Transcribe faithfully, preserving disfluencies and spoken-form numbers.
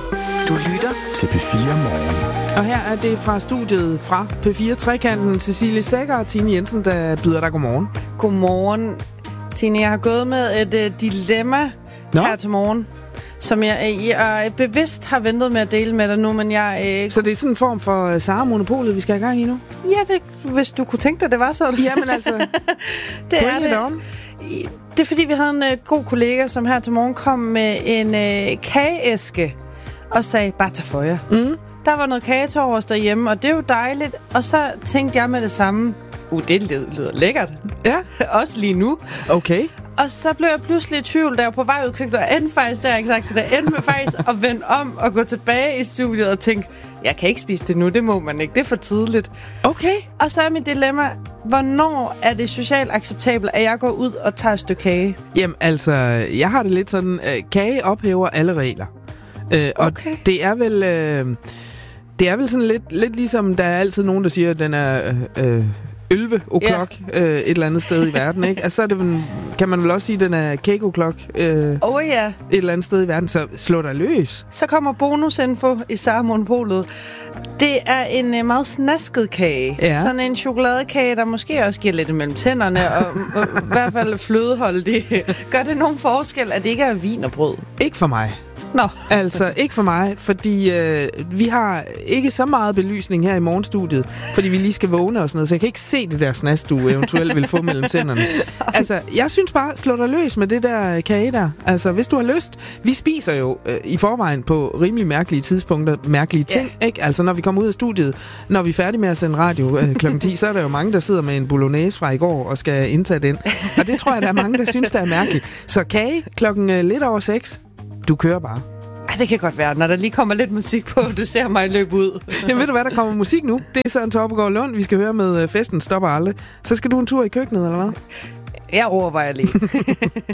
Du lytter til P fire Morgen. Og her er det fra studiet fra P fire Trekanten. Cecilie Sækker og Tine Jensen, der byder dig godmorgen. Godmorgen, Tine. Jeg har gået med et uh, dilemma Nå? her til morgen, som jeg, jeg bevidst har ventet med at dele med dig nu, men jeg... Uh, Så det er sådan en form for uh, Sara-monopolet, vi skal i gang i nu? Ja, det, hvis du kunne tænke dig, det var sådan. Jamen altså, det er det. On. Det er fordi, vi havde en uh, god kollega, som her til morgen kom med en uh, kageæske og sagde, bare tag for jer. Mm. Der var noget kage til overs derhjemme, og det er jo dejligt. Og så tænkte jeg med det samme, uh, det lyder lækkert. Ja. Også lige nu. Okay. Og så blev jeg pludselig i tvivl, da jeg var på vej ud i køkkenet, og endte faktisk, der jeg ikke sagt til dig, endte med faktisk at vende om og gå tilbage i studiet og tænke, jeg kan ikke spise det nu, det må man ikke, det er for tidligt. Okay. Og så er mit dilemma, hvornår er det socialt acceptabelt, at jeg går ud og tager et stykke kage? Jamen altså, jeg har det lidt sådan, øh, kage ophæver alle regler. Øh, og okay. det er vel... Øh, det er vel sådan lidt, lidt ligesom, der er altid nogen, der siger, at den er... Øh, elleve o'clock yeah. øh, et eller andet sted i verden, ikke? Altså, så er det vel, kan man vel også sige, at den er cake o'clock øh, oh, yeah. et eller andet sted i verden. Så slå dig løs. Så kommer bonusinfo i Sara-monopolet. Det er en øh, meget snasket kage. Ja. Sådan en chokoladekage, der måske også giver lidt imellem tænderne, og, og i hvert fald flødeholdigt. Gør det nogen forskel, at det ikke er vin og brød? Ikke for mig. Nå. Altså, ikke for mig, fordi øh, vi har ikke så meget belysning her i morgenstudiet, fordi vi lige skal vågne og sådan noget, så jeg kan ikke se det der snas, du eventuelt vil få mellem tænderne. Altså, jeg synes bare, slå dig løs med det der kage der. Altså, hvis du har lyst. Vi spiser jo øh, i forvejen på rimelig mærkelige tidspunkter mærkelige ting, yeah. ikke? Altså, når vi kommer ud af studiet, når vi er færdige med at sende radio øh, klokken ti, så er der jo mange, der sidder med en bolognese fra i går og skal indtage den. Og det tror jeg, der er mange, der synes, der er mærkeligt. Så kage klokken øh, lidt over seks. Du kører bare. Ja, det kan godt være, når der lige kommer lidt musik på, du ser mig løbe ud. Jamen ved du hvad, der kommer musik nu? Det er Søren Torpegaard Lund, vi skal høre med Festen Stopper Aldrig. Så skal du en tur i køkkenet, eller hvad? Jeg overvejer lige.